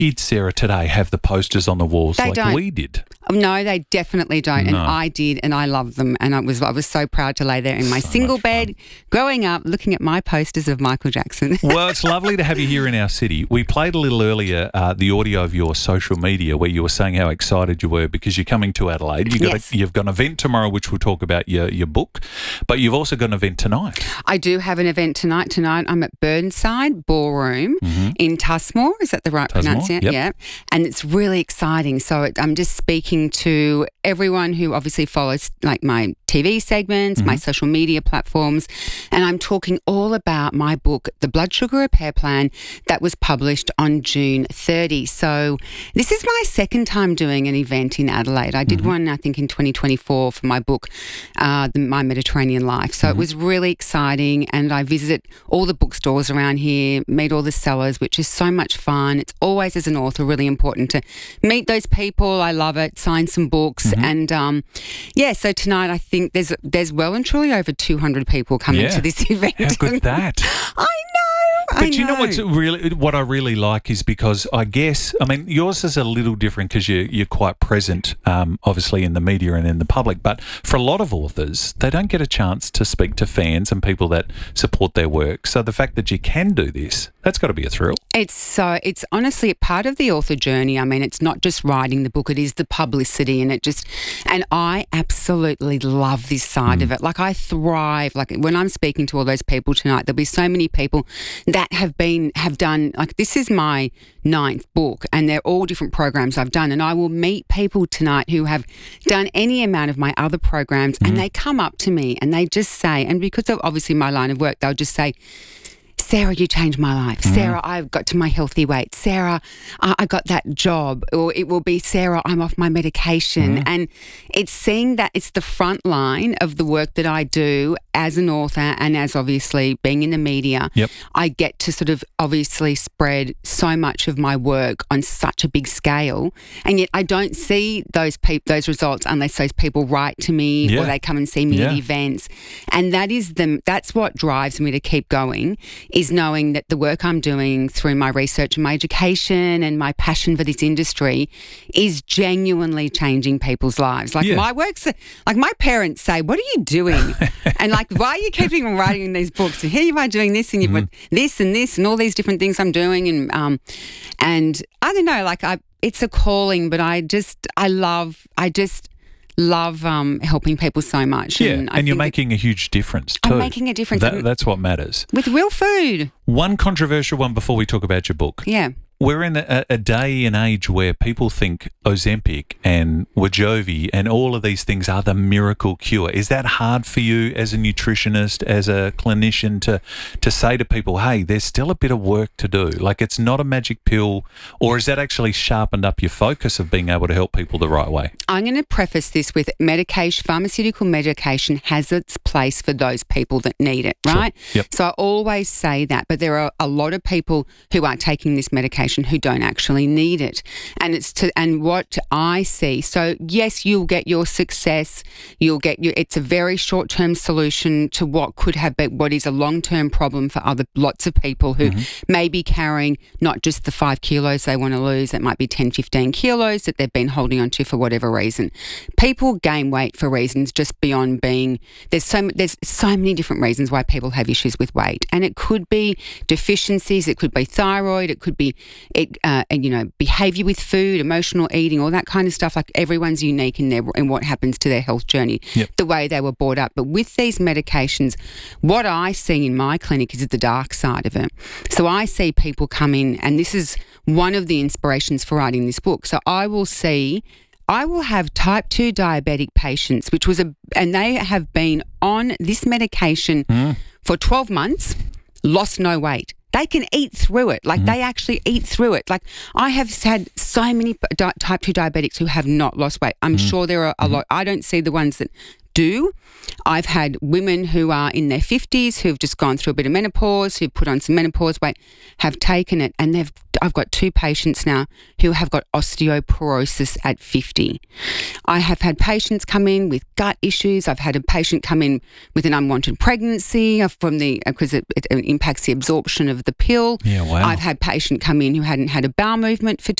kids, Sarah, today have the posters on the walls don't. we did. No, they definitely don't. No. And I did, and I love them. And I was so proud to lay there in my single bed, growing up, looking at my posters of Michael Jackson. Well, it's lovely to have you here in our city. We played a little earlier the audio of your social media where you were saying how excited you were because you're coming to Adelaide. You've got an event tomorrow, which we'll talk about your book, but you've also got an event tonight. I do have an event tonight. Tonight I'm at Burnside Ballroom in Tusmore. Is that the right pronunciation? Yep. Yeah. And it's really exciting. So I'm just speaking to everyone who obviously follows like my TV segments, my social media platforms, and I'm talking all about my book, The Blood Sugar Repair Plan, that was published on June 30. So this is my second time doing an event in Adelaide. I did one, I think, in 2024 for my book, My Mediterranean Life. So it was really exciting, and I visit all the bookstores around here, meet all the sellers, which is so much fun. It's always, as an author, really important to meet those people. I love it. Sign some books. And so tonight I think there's well and truly over 200 people coming to this event. How good is that? I know. But you know what I really like is because I guess, I mean, yours is a little different because you're quite present, obviously, in the media and in the public. But for a lot of authors, they don't get a chance to speak to fans and people that support their work. So the fact that you can do this, that's got to be a thrill. It's honestly a part of the author journey. I mean, it's not just writing the book, it is the publicity, and I absolutely love this side of it. Like, I thrive. Like, when I'm speaking to all those people tonight, there'll be so many people that have done, like, this is my 9th book, and they're all different programs I've done, and I will meet people tonight who have done any amount of my other programs, and they come up to me and they just say, and because of obviously my line of work, they'll just say, Sarah, you changed my life. Sarah, I got to my healthy weight. Sarah, I got that job. Or it will be, Sarah, I'm off my medication. And it's seeing that it's the front line of the work that I do as an author and as obviously being in the media. I get to sort of obviously spread so much of my work on such a big scale. And yet I don't see those results unless those people write to me or they come and see me at events. And that's what drives me to keep going, is knowing that the work I'm doing through my research and my education and my passion for this industry is genuinely changing people's lives. Like my work's, like my parents say, what are you doing? And like, why are you keeping on writing these books? And here you are doing this and you've got this and all these different things I'm doing. And I don't know, like it's a calling, but I just love helping people so much. Yeah, and you're making a huge difference too. I'm making a difference. That's what matters. With real food. One controversial one before we talk about your book. Yeah. We're in a day and age where people think Ozempic and Wegovy and all of these things are the miracle cure. Is that hard for you as a nutritionist, as a clinician, to say to people, hey, there's still a bit of work to do? Like, it's not a magic pill, or is that actually sharpened up your focus of being able to help people the right way? I'm going to preface this with pharmaceutical medication has its place for those people that need it, right? Sure. Yep. So I always say that, but there are a lot of people who are taking this medication who don't actually need it. And what I see, so yes, you'll get your success, it's a very short-term solution to what could have been, what is a long-term problem for lots of people who may be carrying not just the 5 kilos they want to lose, it might be 10, 15 kilos that they've been holding on to for whatever reason. People gain weight for reasons just beyond being, there's so many different reasons why people have issues with weight. And it could be deficiencies, it could be thyroid, it could be behavior with food, emotional eating, all that kind of stuff. Like, everyone's unique in what happens to their health journey, the way they were brought up. But with these medications, what I see in my clinic is the dark side of it. So I see people come in, and this is one of the inspirations for writing this book. So I will have type 2 diabetic patients, and they have been on this medication for 12 months, lost no weight. They can eat through it. Like, they actually eat through it. Like, I have had so many type 2 diabetics who have not lost weight. I'm sure there are a lot. I don't see the ones that do. I've had women who are in their 50s who've just gone through a bit of menopause, who've put on some menopause weight, have taken it, and I've got 2 patients now who have got osteoporosis at 50. I have had patients come in with gut issues. I've had a patient come in with an unwanted pregnancy because it impacts the absorption of the pill. Yeah, wow. I've had a patient come in who hadn't had a bowel movement for